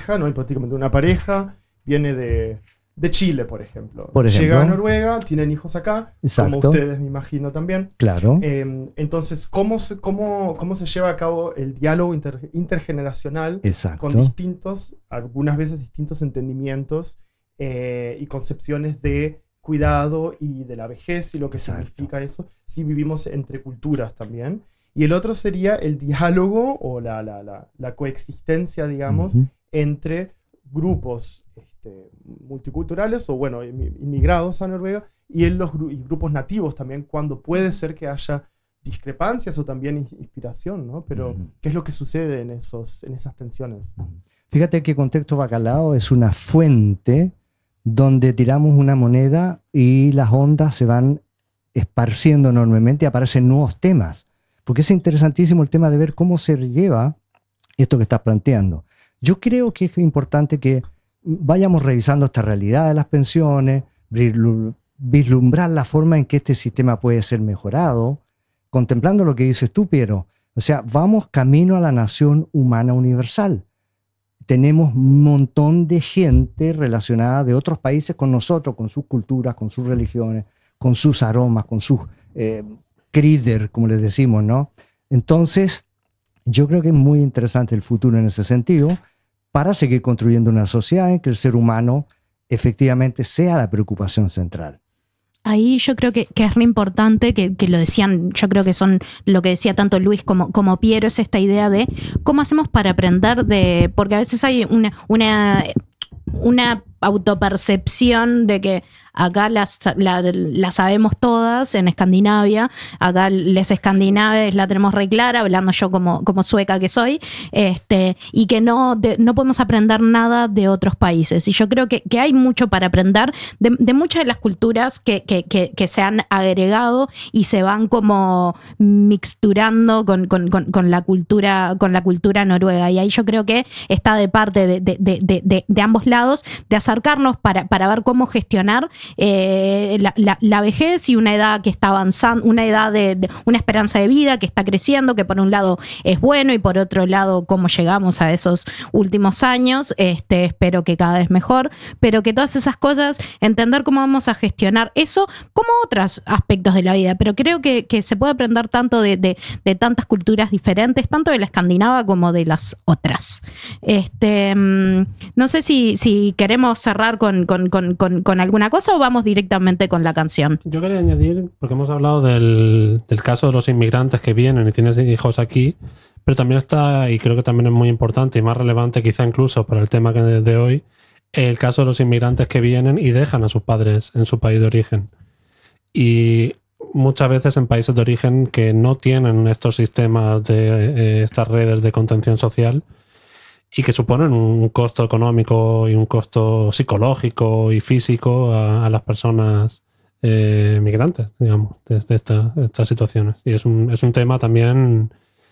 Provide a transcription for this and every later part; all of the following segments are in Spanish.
pareja, ¿no? Hipotéticamente una pareja viene de Chile, por ejemplo. Llega a Noruega, tienen hijos acá, exacto, como ustedes me imagino también. Claro. Entonces, ¿cómo se lleva a cabo el diálogo intergeneracional exacto, con algunas veces distintos entendimientos y concepciones de cuidado y de la vejez y lo que exacto, significa eso, si vivimos entre culturas también? Y el otro sería el diálogo o la coexistencia, digamos, entre grupos multiculturales o, bueno, inmigrados a Noruega y los grupos nativos también, cuando puede ser que haya discrepancias o también inspiración, ¿no? Pero, ¿qué es lo que sucede en esas tensiones? Fíjate que Contexto Bacalao es una fuente donde tiramos una moneda y las ondas se van esparciendo enormemente y aparecen nuevos temas. Porque es interesantísimo el tema de ver cómo se lleva esto que estás planteando. Yo creo que es importante que vayamos revisando esta realidad de las pensiones, vislumbrar la forma en que este sistema puede ser mejorado, contemplando lo que dices tú, Piero. O sea, vamos camino a la nación humana universal. Tenemos un montón de gente relacionada de otros países con nosotros, con sus culturas, con sus religiones, con sus aromas, con sus Krider, como les decimos, ¿no? Entonces, yo creo que es muy interesante el futuro en ese sentido para seguir construyendo una sociedad en que el ser humano efectivamente sea la preocupación central. Ahí yo creo que es re importante, que lo decían, yo creo que son lo que decía tanto Luis como Piero, es esta idea de cómo hacemos para aprender porque a veces hay una autopercepción de que acá la sabemos todas en Escandinavia, acá les escandinaves la tenemos re clara, hablando yo como sueca que soy, y que no podemos aprender nada de otros países. Y yo creo que hay mucho para aprender de muchas de las culturas que se han agregado y se van como mixturando con la cultura noruega. Y ahí yo creo que está de parte de ambos lados de acercarnos para ver cómo gestionar la vejez y una edad que está avanzando, una edad de una esperanza de vida que está creciendo, que por un lado es bueno y por otro lado cómo llegamos a esos últimos años, espero que cada vez mejor, pero que todas esas cosas, entender cómo vamos a gestionar eso como otros aspectos de la vida, pero creo que se puede aprender tanto de tantas culturas diferentes, tanto de la escandinava como de las otras. No sé si queremos cerrar con alguna cosa o vamos directamente con la canción. Yo quería añadir, porque hemos hablado del caso de los inmigrantes que vienen y tienen hijos aquí, pero también está, y creo que también es muy importante y más relevante quizá incluso para el tema de hoy, el caso de los inmigrantes que vienen y dejan a sus padres en su país de origen. Y muchas veces en países de origen que no tienen estos sistemas de estas redes de contención social, y que suponen un costo económico y un costo psicológico y físico a las personas migrantes, digamos, desde estas situaciones. Y es un tema también,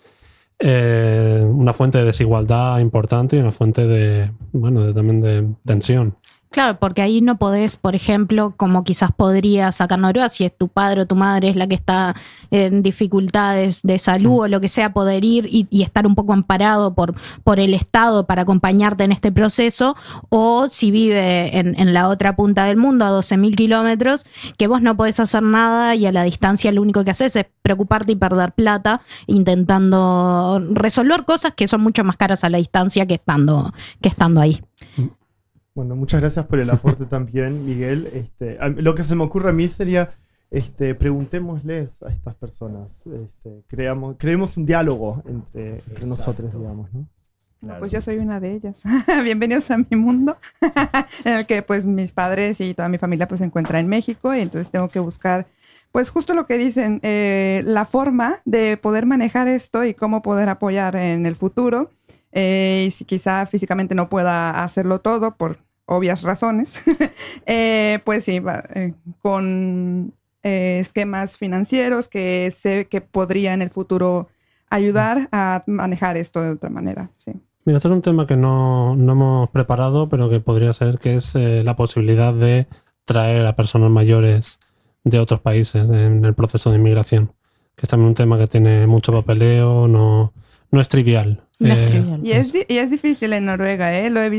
una fuente de desigualdad importante y una fuente también de tensión. Claro, porque ahí no podés, por ejemplo, como quizás podría sacar Noruega, si es tu padre o tu madre es la que está en dificultades de salud o lo que sea, poder ir y estar un poco amparado por el Estado para acompañarte en este proceso, o si vive en la otra punta del mundo, a 12.000 kilómetros, que vos no podés hacer nada y a la distancia lo único que haces es preocuparte y perder plata intentando resolver cosas que son mucho más caras a la distancia que estando ahí. Bueno, muchas gracias por el aporte también, Miguel. Lo que se me ocurre a mí sería, preguntémosles a estas personas, creemos un diálogo entre nosotros, digamos, ¿no? Claro. Pues yo soy una de ellas. Bienvenidos a mi mundo, en el que pues mis padres y toda mi familia pues se encuentra en México, y entonces tengo que buscar pues justo lo que dicen, la forma de poder manejar esto y cómo poder apoyar en el futuro. Y si quizá físicamente no pueda hacerlo todo por obvias razones, pues sí, con esquemas financieros que sé que podría en el futuro ayudar a manejar esto de otra manera. Sí. Mira, este es un tema que no hemos preparado, pero que podría ser, que es la posibilidad de traer a personas mayores de otros países en el proceso de inmigración, que es también un tema que tiene mucho papeleo, no es trivial. No es trivial. Y es difícil en Noruega, lo he visto.